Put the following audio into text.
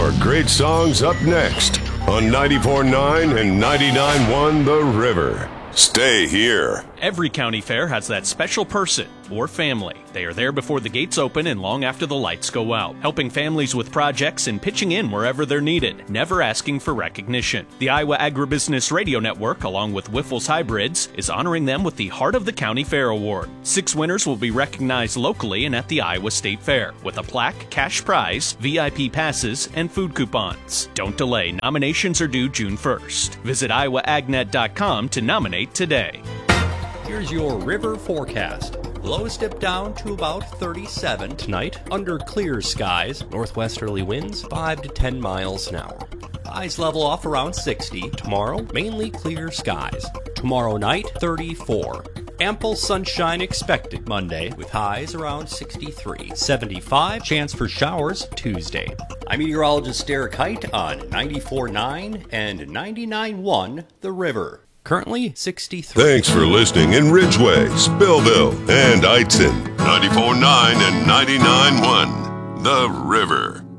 more great songs up next on 94.9 and 99.1 The River. Stay here. Every county fair has that special person or family. They are there before the gates open and long after the lights go out, helping families with projects and pitching in wherever they're needed, never asking for recognition. The Iowa Agribusiness Radio Network, along with Wiffles Hybrids, is honoring them with the Heart of the County Fair Award. 6 winners will be recognized locally and at the Iowa State Fair, with a plaque, cash prize, VIP passes, and food coupons. Don't delay. Nominations are due June 1st. Visit iowaagnet.com to nominate today. Here's your river forecast. Lows dip down to about 37 tonight, under clear skies, northwesterly winds 5 to 10 miles an hour. Highs level off around 60. Tomorrow, mainly clear skies. Tomorrow night, 34. Ample sunshine expected Monday, with highs around 63. 75, chance for showers Tuesday. I'm meteorologist Derek Height on 94.9 and 99.1 The River. Currently 63. Thanks for listening in Ridgeway, Spillville, and Eitzen. 94.9 and 99.1 The River.